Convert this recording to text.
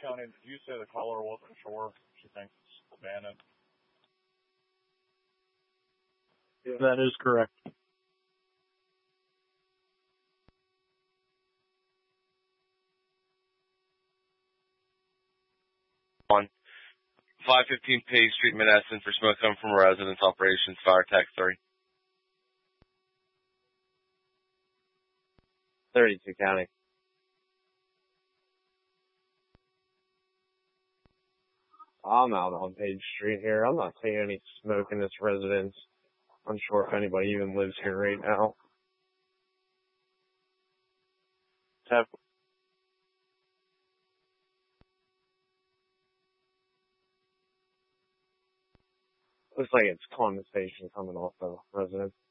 County, did you say the caller wasn't sure? She thinks it's abandoned. Yeah. That is correct. On 515 Page Street, Menneson, for smoke coming from a residence. Operations Fire Tech 3. 32 County. I'm out on Page Street here. I'm not seeing any smoke in this residence. I'm unsure if anybody even lives here right now. Looks like it's condensation coming off the residence.